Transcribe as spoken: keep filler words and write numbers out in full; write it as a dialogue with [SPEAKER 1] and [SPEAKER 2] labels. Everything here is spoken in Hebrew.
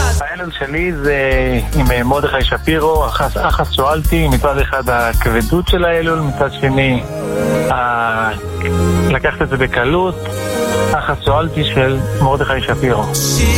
[SPEAKER 1] האלול שלי זה עם מרדכי שפירו, אחס, אחס שואלתי, מצד אחד הכבדות של האלול, מצד שני ה... לקחת את זה בקלות, אחס שואלתי של מרדכי שפירו.